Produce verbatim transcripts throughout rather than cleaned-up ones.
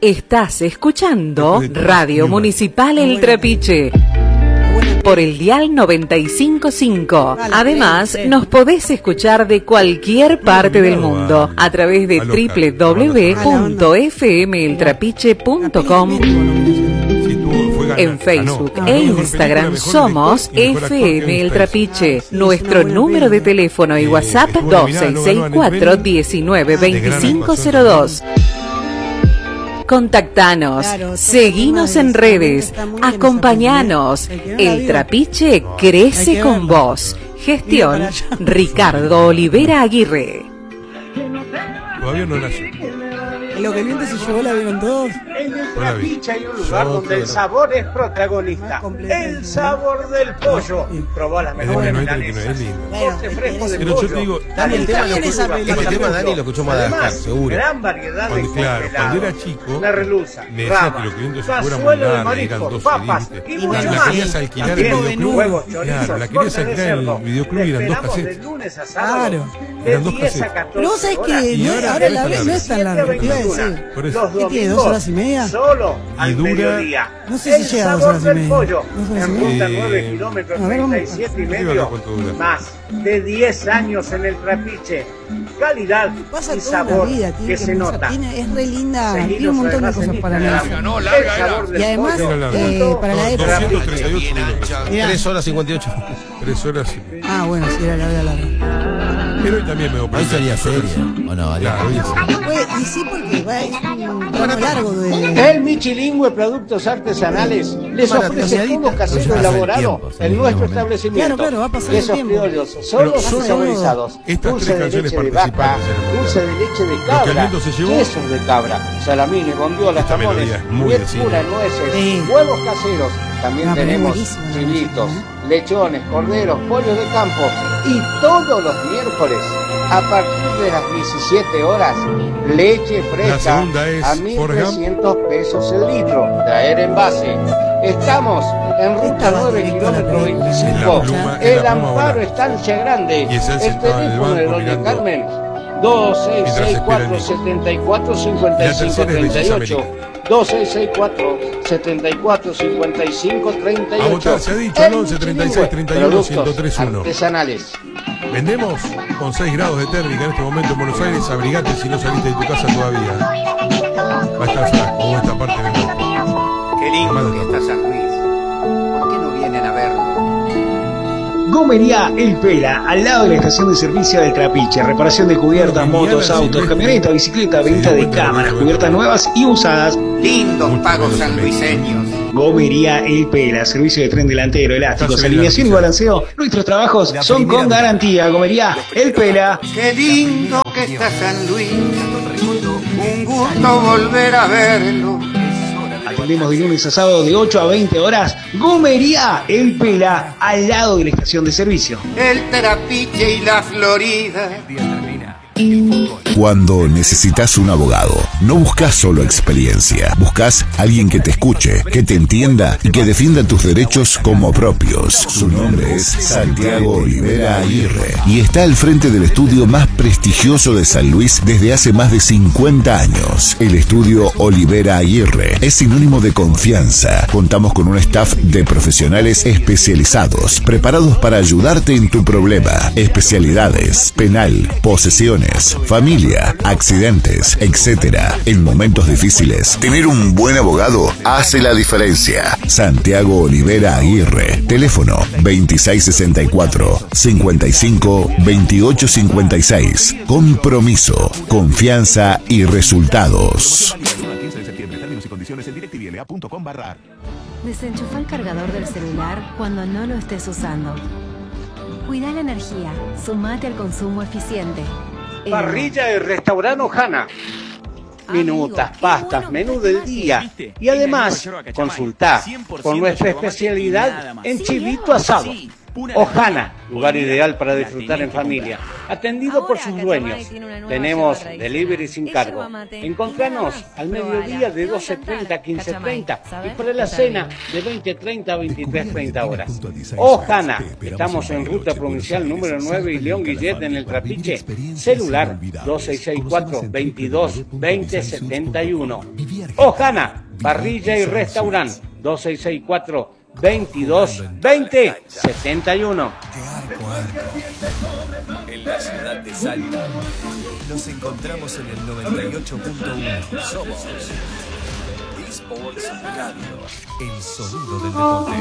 Estás escuchando Radio Municipal El Trapiche por el dial noventa y cinco punto cinco. Además, nos podés escuchar de cualquier parte del mundo a través de doble u doble u doble u punto f m el trapiche punto com. En Facebook e Instagram somos F M El Trapiche. Nuestro número de teléfono y WhatsApp dos seis seis cuatro, diecinueve, veinticinco cero dos. Contactanos, claro, seguinos en redes, acompañanos. El Trapiche crece con vos. Gestión Ricardo Olivera Aguirre. Todavía no nació. Lo que el viento se llevó la vieron todos. En el Trapiche hay un lugar donde el sabor es protagonista. El sabor del pollo. Probá las mejores milanesas. Corte fresco de pollo. Pero yo te digo, Dani, el tema, lo escuchó, este tema Dani lo escuchó Madagascar, seguro. Gran variedad de cuando, claro, cuando era chico, merluza, me decía que los clientes se fueran muy largos, eran dos papas C y Ds, mucho la más. querías alquilar en el videoclub. Claro, la querías alquilar en el videoclub y eran dos cassettes. Claro. Eran dos cassettes. Pero vos sabés que no, ahora, ahora la vez no es tan larga, te iba a decir. Por eso. ¿Qué tiene, dos horas y media? Solo y al dura, mediodía. No sé si llega a dos horas y media. Pollo, ¿Dos horas y en ruta media? nueve kilómetros, treinta y siete y medio. Más de diez años en el Trapiche. Calidad Pasa y toda sabor la vida, que, que se nota. Tiene, es re linda, Seguinos tiene un montón de además cosas en para Instagram. mí. No, larga, el sabor del y además, pollo. eh, para la época. doscientos treinta y ocho minutos. tres horas cincuenta y ocho. tres horas y media. Ah, bueno, sí, era larga, larga. Pero hoy también me voy a Hoy sería seria, ¿o no? Claro, hoy es Pues, y sí, porque va, es un tramo largo de... El Michilingüe Productos Artesanales les Para ofrece terminadita, todo casero pero ya elaborado pasa el tiempo, en sí, nuestro no, establecimiento. Claro, claro, va a pasar el Quesos tiempo. criollos, solo Pero y saborizados. estas Dulce tres de canciones leche de vaca, participantes en el mundial. dulce de leche de Lo que cabra, Alberto se llevó. quesos de cabra, salamines, bondiolas, Esta jamones, melodía es muy miel de cine. pura, nueces, Sí. huevos caseros. También No, pero es tenemos buenísima la chivitos, música, lechones, corderos, pollos de campo. Y todos los miércoles, a partir de las diecisiete horas, leche La fresca segunda es a mil Forgam. trescientos pesos el litro. Traer envase. Estamos en ruta Estaba nueve directo a la kilómetros película. veinticinco. En la pluma- en El la pluma Amparo Bola. Estancia Grande. Y es él El sentado en el teléfono de banco Doña mirando. Carmen. dos seis seis cuatro, Mientras espera el siete cuatro, cinco Y la cinco tercera es tres ocho. Belleza dos seis seis cuatro, siete cuatro, cinco cinco tres ocho. A votar, se ha dicho, al once, treinta y seis, treinta y uno, ciento tres uno. Artesanales. Vendemos con seis grados de térmica en este momento en Buenos Aires. Abrigate si no saliste de tu casa todavía. Va a estar flaco, como esta parte del cuerpo. Qué lindo que está San Luis. ¿Por qué no vienen a verlo? Gomería El Pela, al lado de la estación de servicio del Trapiche. Reparación de cubiertas, motos, autos, camionetas, bicicletas, venta de cámaras, cubiertas nuevas y usadas. Lindos pagos sanluiseños. Gomería El Pela, servicio de tren delantero, elásticos, Estás alineación y en la balanceo. Nuestros trabajos son con garantía. Gomería El Pela. Qué lindo que está San Luis. Un gusto volver a verlo. Atendemos de lunes a sábado de ocho a veinte horas. Gomería El Pela, al lado de la estación de servicio. El Trapiche y la Florida. Cuando necesitas un abogado, no buscas solo experiencia, buscas alguien que te escuche, que te entienda y que defienda tus derechos como propios. Su nombre es Santiago Olivera Aguirre y está al frente del estudio más prestigioso de San Luis desde hace más de cincuenta años. El estudio Olivera Aguirre es sinónimo de confianza. Contamos con un staff de profesionales especializados, preparados para ayudarte en tu problema. Especialidades: penal, posesiones, familia, accidentes, etcétera. En momentos difíciles, tener un buen abogado hace la diferencia. Santiago Olivera Aguirre. Teléfono veintiséis sesenta y cuatro, cincuenta y cinco, veintiocho cincuenta y seis. Compromiso, confianza y resultados. Desenchufa el cargador del celular cuando no lo estés usando. Cuida la energía. Sumate al consumo eficiente. Parrilla del restaurante Ojana. Minutas, pastas, menú del día. Y además, consultá por nuestra especialidad en chivito asado. Ojana, lugar ideal para disfrutar en familia. Atendido por sus dueños. Tenemos delivery sin cargo. Encontranos al mediodía de doce treinta a quince treinta y para la cena de veinte treinta a veintitrés treinta horas. Ojana, estamos en ruta provincial número nueve y León Guillet en el Trapiche. Celular dos seis seis cuatro, veintidós, veinte setenta y uno. Ojana, parrilla y restaurante, dos seis seis cuatro, veintidós, veinte, setenta y uno. En la ciudad de Salta, nos encontramos en el noventa y ocho punto uno. Somos eSports Radio, el sonido del deporte.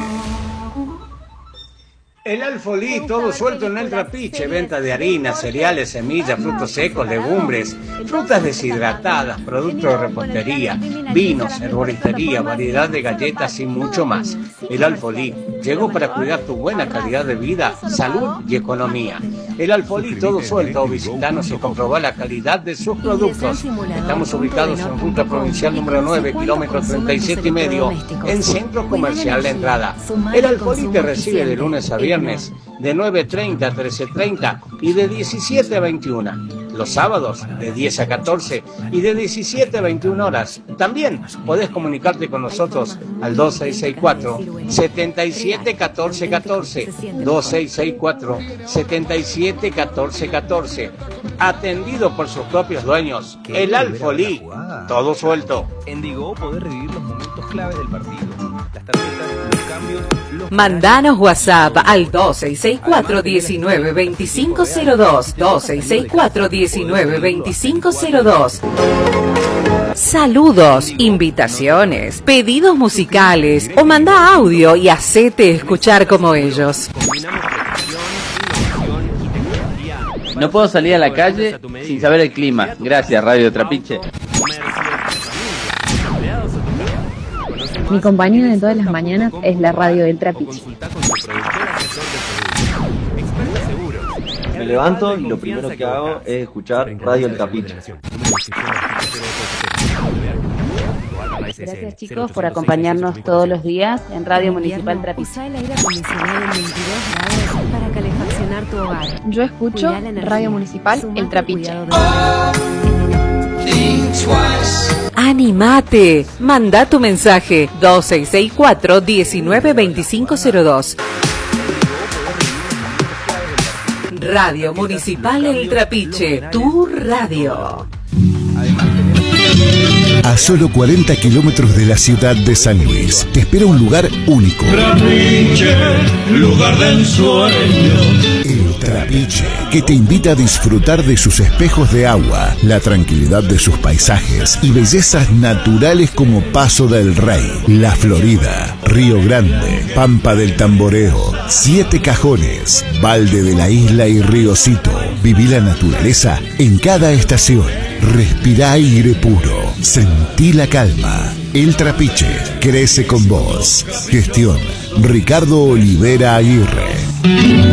El Alfolí, todo suelto en el Trapiche, venta de harina, cereales, semillas, frutos secos, legumbres, frutas deshidratadas, productos de repostería, vinos, herboristería, variedad de galletas y mucho más. El Alfolí llegó para cuidar tu buena calidad de vida, salud y economía. El Alfolí, todo suelto, visitanos y comprobá la calidad de sus productos. Estamos ubicados en Ruta Provincial número nueve, kilómetro treinta y siete y medio, en Centro Comercial La Entrada. El Alfolí te recibe de lunes a viernes de nueve treinta a trece treinta y de diecisiete a veintiuna. Los sábados de diez a catorce y de diecisiete a veintiuna horas. También podés comunicarte con nosotros al dos seis seis cuatro, setenta y siete, catorce catorce, dos seis seis cuatro, setenta y siete, catorce catorce. Atendido por sus propios dueños, el Alfolí, todo suelto. En Digo podés revivir los momentos claves del partido. Las tarjetas, los cambios, los... Mandanos WhatsApp al dos seis seis cuatro, diecinueve, veinticinco cero dos, dos seis seis cuatro, diecinueve, veinticinco cero dos. Saludos, invitaciones, pedidos musicales o manda audio y hacete escuchar como ellos. No puedo salir a la calle sin saber el clima. Gracias, Radio Trapiche. Mi compañía de todas las mañanas es la radio del Trapiche. Me levanto y lo primero que hago es escuchar Radio El Trapiche. Gracias, chicos, por acompañarnos todos los días en Radio Municipal Trapiche. Usa el aire acondicionado en veintidós grados para calefaccionar tu hogar. Yo escucho Radio Municipal El Trapiche. ¡Animate! Manda tu mensaje dos seis seis cuatro, diecinueve, veinticinco cero dos. Radio Municipal El Trapiche, tu radio. A solo cuarenta kilómetros de la ciudad de San Luis, te espera un lugar único. Trapiche, lugar de ensueño. El Trapiche, que te invita a disfrutar de sus espejos de agua, la tranquilidad de sus paisajes y bellezas naturales como Paso del Rey, La Florida, Río Grande, Pampa del Tamboreo, Siete Cajones, Valde de la Isla y Riocito. Viví la naturaleza en cada estación. Respirá aire puro. Sentí la calma. El Trapiche crece con vos. Gestión Ricardo Olivera Aguirre.